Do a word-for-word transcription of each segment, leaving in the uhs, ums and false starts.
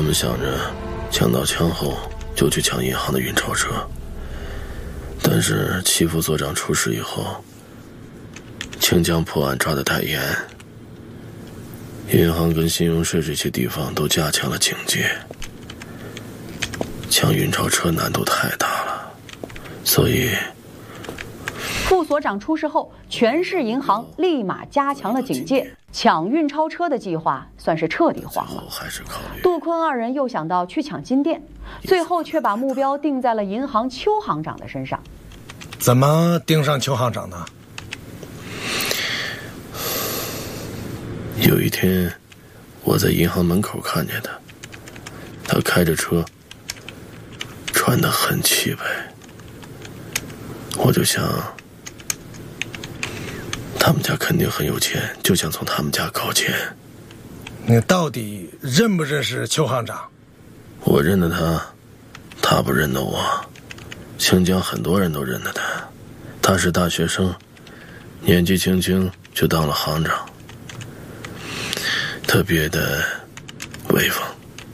们想着抢到枪后就去抢银行的运钞车，但是齐副所长出事以后，清江破案抓得太严，银行跟信用社这些地方都加强了警戒，抢运钞车难度太大了，所以副所长出事后，全市银行立马加强了警戒，抢运钞车的计划算是彻底黄了。杜坤二人又想到去抢金店，最后却把目标定在了银行邱行长的身上。 怎么盯上邱行长呢？ 有一天，我在银行门口看见他，他开着车，穿得很气派，我就想，他们家肯定很有钱，就想从他们家搞钱。 你到底认不认识邱行长？ 我认得他，他不认得我。清江很多人都认得他，他是大学生，年纪轻轻就当了行长，特别的威风。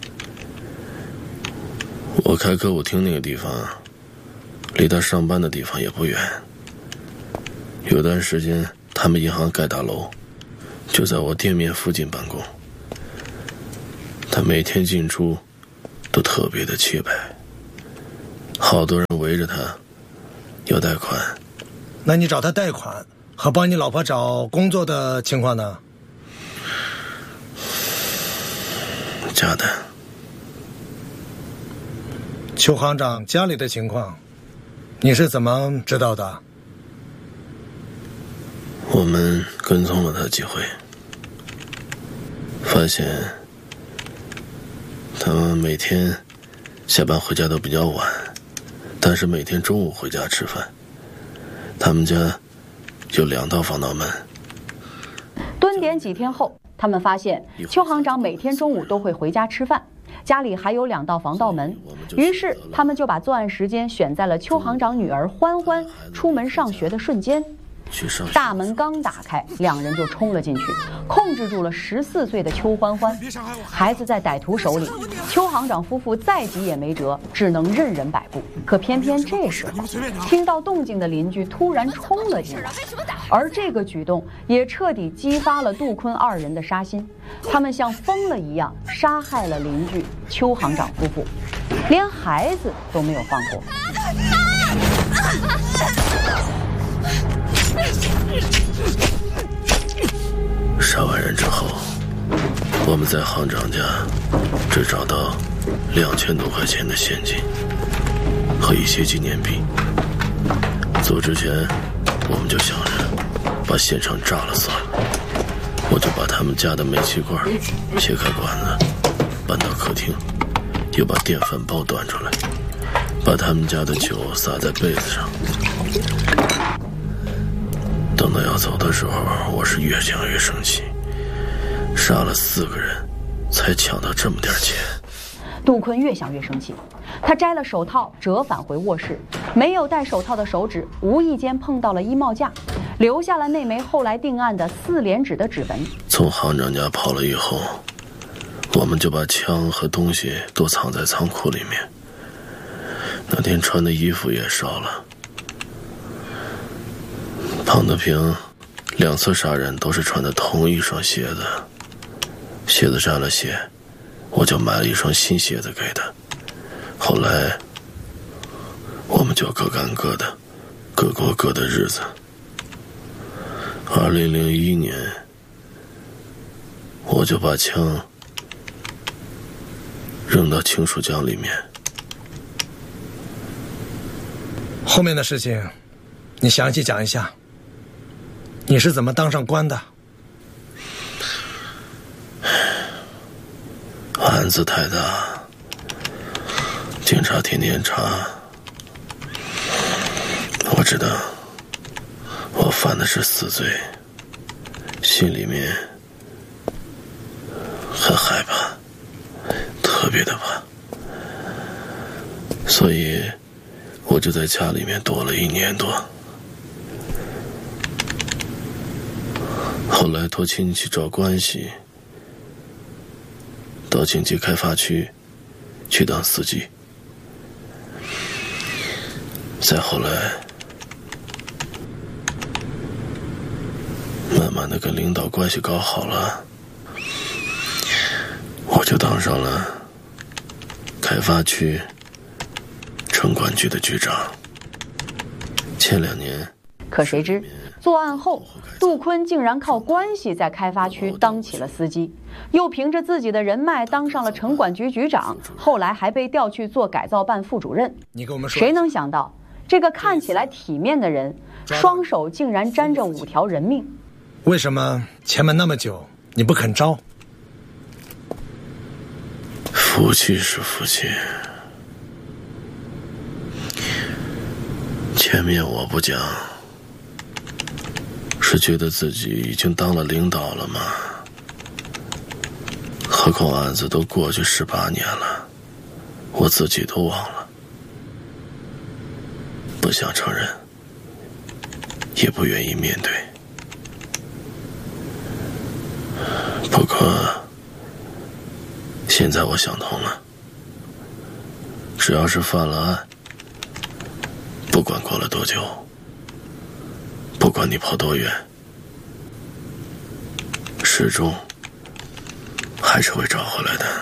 我开歌舞厅那个地方，离他上班的地方也不远。有段时间他们银行盖大楼，就在我店面附近办公。他每天进出都特别的气派，好多人围着他要贷款。 那你找他贷款和帮你老婆找工作的情况呢？ 假的。 邱行长家里的情况你是怎么知道的？ 我们跟踪了他几回，发现他们每天下班回家都比较晚，但是每天中午回家吃饭。他们家有两道防盗门。 蹲点几天后，他们发现邱行长每天中午都会回家吃饭，家里还有两道防盗门，于是他们就把作案时间选在了邱行长女儿欢欢出门上学的瞬间。大门刚打开，两人就冲了进去，控制住了十四岁的邱欢欢。孩子在歹徒手里，邱行长夫妇再急也没辙，只能任人摆布。可偏偏这时候，听到动静的邻居突然冲了进来，而这个举动也彻底激发了杜坤二人的杀心。他们像疯了一样杀害了邻居邱行长夫妇，连孩子都没有放过。 杀完人之后，我们在行长家只找到两千多块钱的现金和一些纪念币。走之前，我们就想着把现场炸了算了。我就把他们家的煤气罐切开管子，搬到客厅，又把电饭煲端出来，把他们家的酒洒在被子上。等到要走的时候，我是越想越生气，杀了四个人才抢到这么点钱。 杜坤越想越生气，他摘了手套折返回卧室，没有戴手套的手指无意间碰到了衣帽架，留下了那枚后来定案的四连指的指纹。 从行长家跑了以后，我们就把枪和东西都藏在仓库里面。那天穿的衣服也烧了。庞德平两次杀人都是穿的同一双鞋子，鞋子沾了血，我就买了一双新鞋子给他。后来我们就各干各的，各过各的日子。二零零一年，我就把枪扔到清水江里面。 后面的事情你详细讲一下，你是怎么当上官的？ 案子太大，警察天天查。我知道我犯的是死罪，心里面很害怕，特别的怕，所以我就在家里面躲了一年多。后来托亲戚找关系，到经济开发区去当司机。再后来，慢慢的跟领导关系搞好了，我就当上了开发区城管局的局长。前两年， 可谁知作案后，杜坤竟然靠关系在开发区当起了司机，又凭着自己的人脉当上了城管局局长，后来还被调去做改造办副主任。 你跟我们说， 谁能想到这个看起来体面的人，双手竟然沾着五条人命？ 为什么前门那么久你不肯招？ 福气是福气，前面我不讲，是觉得自己已经当了领导了吗？何况案子都过去十八年了，我自己都忘了，不想承认，也不愿意面对。不过现在我想通了，只要是犯了案，不管过了多久，不管你跑多远，始终还是会找回来的。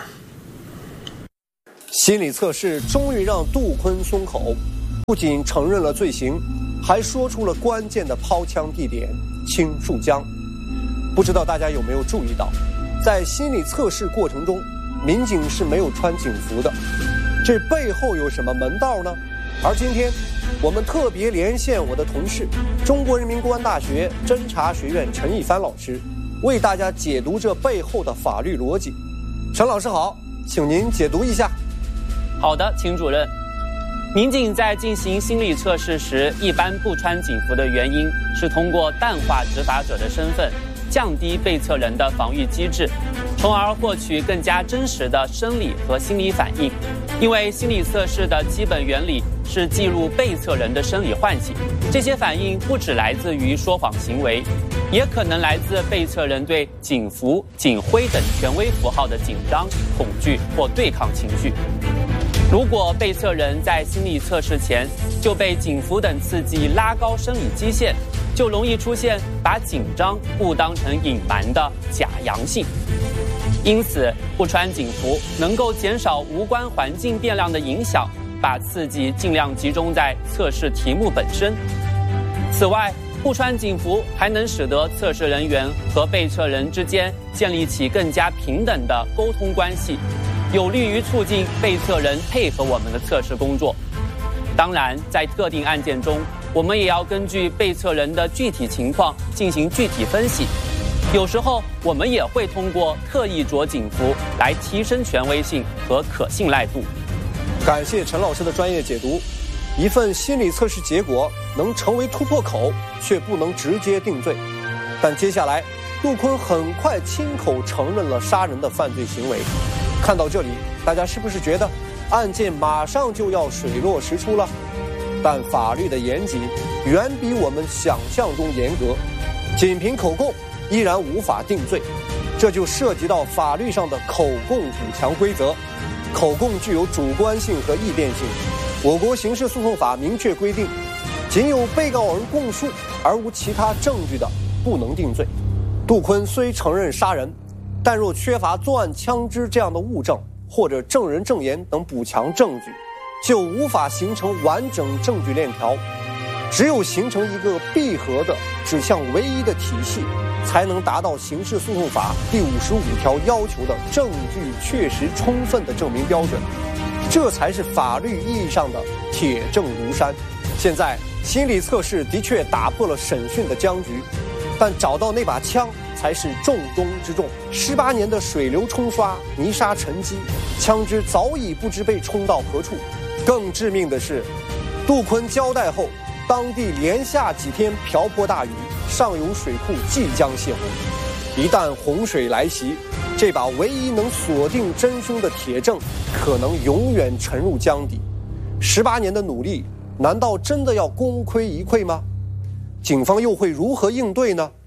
心理测试终于让杜坤松口，不仅承认了罪行，还说出了关键的抛枪地点青树江。不知道大家有没有注意到，在心理测试过程中，民警是没有穿警服的，这背后有什么门道呢？而今天我们特别连线我的同事，中国人民公安大学侦查学院陈一帆老师，为大家解读这背后的法律逻辑。陈老师好，请您解读一下。 好的，秦主任。民警在进行心理测试时，一般不穿警服的原因是通过淡化执法者的身份，降低被测人的防御机制，从而获取更加真实的生理和心理反应。因为心理测试的基本原理是记录被测人的生理唤醒，这些反应不只来自于说谎行为，也可能来自被测人对警服、警徽等权威符号的紧张、恐惧或对抗情绪。如果被测人在心理测试前就被警服等刺激拉高生理基线，就容易出现把紧张误当成隐瞒的假阳性。因此，不穿警服能够减少无关环境变量的影响，把刺激尽量集中在测试题目本身。此外，不穿警服还能使得测试人员和被测人之间建立起更加平等的沟通关系，有利于促进被测人配合我们的测试工作。当然，在特定案件中，我们也要根据被测人的具体情况进行具体分析。有时候，我们也会通过特意着警服来提升权威性和可信赖度。 感谢陈老师的专业解读。一份心理测试结果能成为突破口，却不能直接定罪。但接下来，杜坤很快亲口承认了杀人的犯罪行为。看到这里，大家是不是觉得案件马上就要水落石出了？但法律的严谨远比我们想象中严格，仅凭口供依然无法定罪，这就涉及到法律上的口供补强规则。口供具有主观性和易变性，我国刑事诉讼法明确规定，仅有被告人供述而无其他证据的，不能定罪。杜坤虽承认杀人，但若缺乏作案枪支这样的物证，或者证人证言等补强证据，就无法形成完整证据链条。只有形成一个闭合的指向唯一的体系，才能达到刑事诉讼法第五十五条要求的证据确实充分的证明标准，这才是法律意义上的铁证如山。现在心理测试的确打破了审讯的僵局，但找到那把枪才是重中之重。十八年的水流冲刷，泥沙沉积，枪支早已不知被冲到何处。更致命的是，杜坤交代后，当地连下几天瓢泼大雨，上游水库即将泄洪。一旦洪水来袭，这把唯一能锁定真凶的铁证可能永远沉入江底。十八年的努力，难道真的要功亏一篑吗？警方又会如何应对呢？